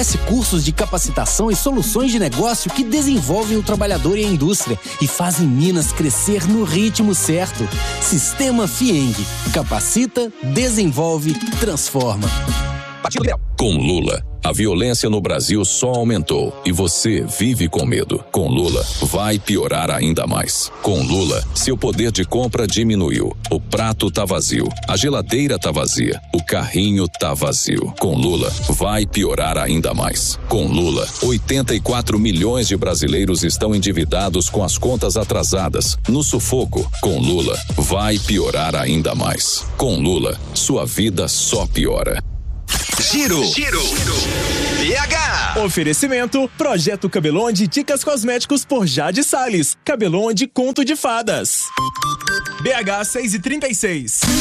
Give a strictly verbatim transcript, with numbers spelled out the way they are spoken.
Cursos de capacitação e soluções de negócio que desenvolvem o trabalhador e a indústria e fazem Minas crescer no ritmo certo. Sistema Fieng. Capacita, desenvolve, transforma. Com Lula, a violência no Brasil só aumentou e você vive com medo. Com Lula, vai piorar ainda mais. Com Lula, seu poder de compra diminuiu. O prato tá vazio, a geladeira tá vazia, o carrinho tá vazio. Com Lula, vai piorar ainda mais. Com Lula, oitenta e quatro milhões de brasileiros estão endividados com as contas atrasadas, no sufoco. Com Lula, vai piorar ainda mais. Com Lula, sua vida só piora. Giro, Giro, B H. Oferecimento, Projeto Cabelon de Dicas Cosméticos por Jade Salles. Cabelon de Conto de Fadas. B H seis e trinta e seis.